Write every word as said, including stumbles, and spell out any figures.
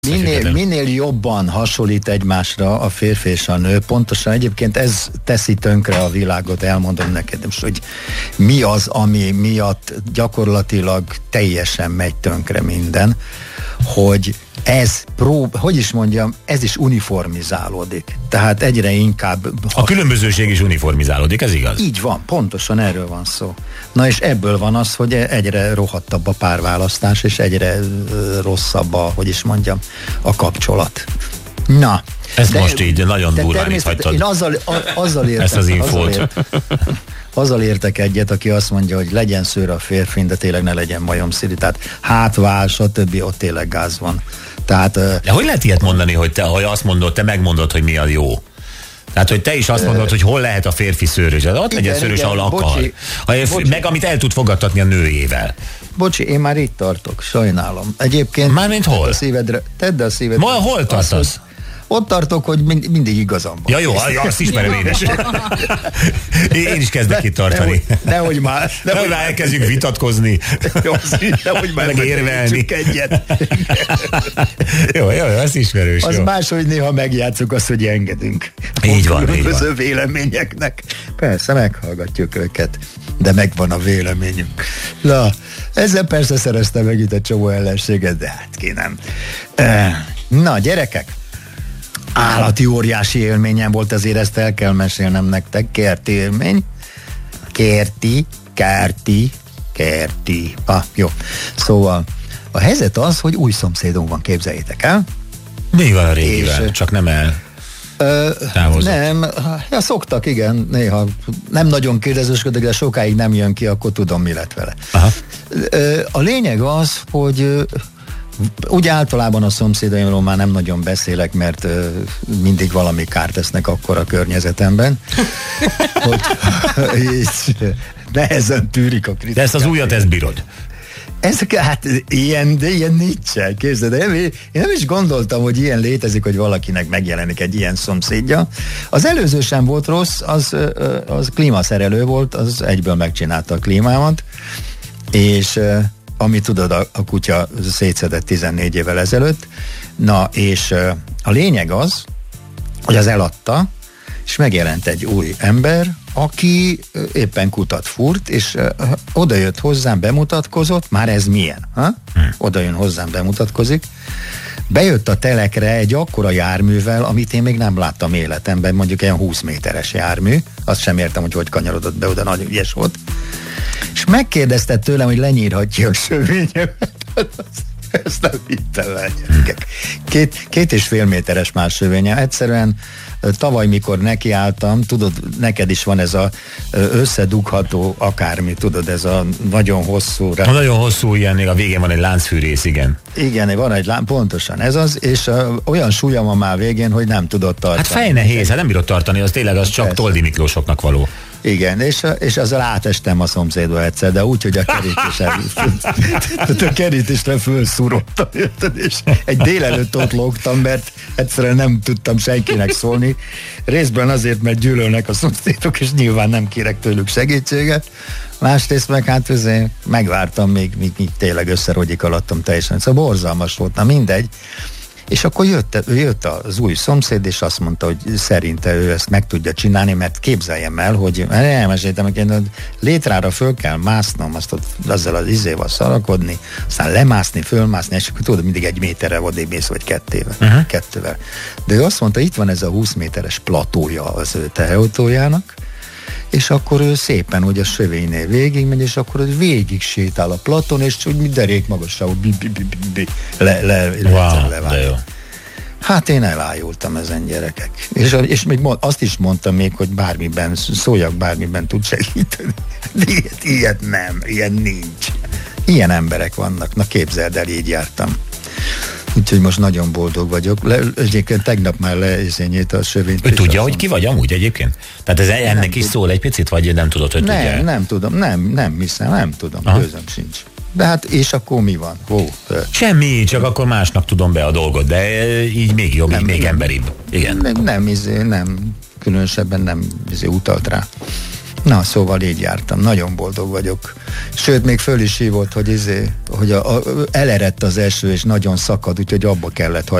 Minél, minél jobban hasonlít egymásra a férfi és a nő, pontosan egyébként ez teszi tönkre a világot, elmondom neked most, hogy mi az, ami miatt gyakorlatilag teljesen megy tönkre minden, hogy ez prób, hogy is mondjam, ez is uniformizálódik. Tehát egyre inkább... A különbözőség is uniformizálódik, ez igaz? Így van, pontosan erről van szó. Na és ebből van az, hogy egyre rohadtabb a párválasztás, és egyre rosszabb a, hogy is mondjam, a kapcsolat. Na. Ezt de, most így nagyon durván itt hagytad. Én azzal, a, azzal értek, ezt az infót. Azzal, azzal értek egyet, aki azt mondja, hogy legyen szőr a férfin, de tényleg ne legyen majomszíri. Tehát hátvál, stb. Ott tényleg gáz van. Tehát, de hogy lehet ilyet mondani, hogy te hogy azt mondod, te megmondod, hogy mi a jó? Tehát, hogy te is azt mondod, hogy hol lehet a férfi szőrös. De ott legyen szőrös, ahol akar. Bocsi, meg amit el tud fogadtatni a nőjével. Bocsi, én már itt tartok, sajnálom. Egyébként... Mármint hol? Tedd a szívedre. Tedd a szívedre. Ma, hol tartasz? Az, ott tartok, hogy mind, mindig igazam van. Ja jó, ja, azt ismerem én is. Én is kezdek itt tartani. Nehogy már. Nehogy már elkezdjük vitatkozni. Jó, nehogy már megérvelni. Egyet. Jó, jó, az ismerős. Az jó. más, hogy néha megjátszuk azt, hogy engedünk. Így van, különböző van. Véleményeknek. Persze, meghallgatjuk őket, de megvan a véleményünk. Na, ezzel persze szereztem meg itt egy csomó ellenséget, de hát ki nem. Na, gyerekek, állati óriási élményem volt, ezért ezt el kell mesélnem nektek. Kerti élmény. Kerti, kerti, kerti. Ah, jó. Szóval a helyzet az, hogy új szomszédunk van, képzeljétek el. Mi van a régivel? És, csak nem el ö, Nem, ja, szoktak, igen, néha nem nagyon kérdezősködök, de sokáig nem jön ki, akkor tudom, mi lett vele. Aha. Ö, a lényeg az, hogy úgy általában a szomszédaimról már nem nagyon beszélek, mert uh, mindig valami kárt tesznek akkor a környezetemben, hogy így nehezen tűrik a kritikát. De ezt az újat, ezt bírod? Ezek, hát ilyen, de ilyen nincsen, képzeld, én, én nem is gondoltam, hogy ilyen létezik, hogy valakinek megjelenik egy ilyen szomszédja. Az előző sem volt rossz, az, az klímaszerelő volt, az egyből megcsinálta a klímámat, és ami tudod, a, a kutya szétszedett tizennégy évvel ezelőtt. Na, és uh, a lényeg az, hogy az eladta, és megjelent egy új ember, aki uh, éppen kutat furt, és uh, oda jött hozzám, bemutatkozott, már ez milyen? Ha? Hmm. Oda jön hozzám, bemutatkozik. Bejött a telekre egy akkora járművel, amit én még nem láttam életemben, mondjuk ilyen húsz méteres jármű. Azt sem értem, hogy hogy kanyarodott be, oda nagyon ügyes volt. És megkérdezte tőlem, hogy lenyírhatja a sövényemet. Ezt nem hittem el, gyerekek. Két, két és fél méteres már sövénye. Egyszerűen tavaly, mikor nekiálltam, tudod, neked is van ez a összedugható akármi, tudod, ez a nagyon hosszú... A nagyon hosszú, ilyen, még a végén van egy láncfűrész, igen. Igen, van egy lánc, pontosan ez az, és uh, olyan súlya van már végén, hogy nem tudod tartani. Hát fejnehéz, hát nem bírod tartani, az tényleg az csak Persze. Toldi Miklósoknak való. Igen, és, és azzal átestem a szomszédba egyszer, de úgy, hogy a kerítésre a kerítésre fölszúrottam, és egy délelőtt ott lógtam, mert egyszerűen nem tudtam senkinek szólni. Részben azért, mert gyűlölnek a szomszédok, és nyilván nem kérek tőlük segítséget. Másrészt meg hát azért megvártam, még, még, még tényleg összerogyik alattam teljesen. Szóval borzalmas volt, na mindegy. És akkor jött, jött az új szomszéd, és azt mondta, hogy szerinte ő ezt meg tudja csinálni, mert képzeljem el, hogy elmeséltem, hogy létrára föl kell másznom, azt ott azzal az izéval szarakodni, aztán lemászni, fölmászni, és akkor tudod, mindig egy méterre odébb mész, vagy kettével, uh-huh. kettővel. De ő azt mondta, itt van ez a húsz méteres platója az ő teherautójának, és akkor ő szépen, hogy a sövénynél végigmegy, és akkor ő végig sétál a platon, és úgy derék magasságú le, le, wow, le Hát én elájultam ezen, gyerekek. És, és még mond, azt is mondtam még, hogy bármiben, szóljak, bármiben tud segíteni. De ilyet, ilyet nem, ilyen nincs. Ilyen emberek vannak, na képzeld el, így jártam. Úgyhogy most nagyon boldog vagyok. Le, egyébként tegnap már leizényét a sövényt. Ő tudja, hogy ki vagy amúgy egyébként? Tehát ez ennek nem is tud. Szól egy picit, vagy nem tudod, hogy nem, tudja? Nem, nem tudom, nem, nem hiszem, nem tudom, közöm sincs. De hát, és akkor mi van? Ó, semmi, csak akkor másnak tudom be a dolgot, de így még jobb, nem, így még nem, emberibb. Igen. Nem, nem, izé, nem, különösebben nem izé utalt rá. Na, szóval így jártam, nagyon boldog vagyok. Sőt, még föl is hívott, hogy, izé, hogy a, a, elerett az eső, és nagyon szakad, úgyhogy abba kellett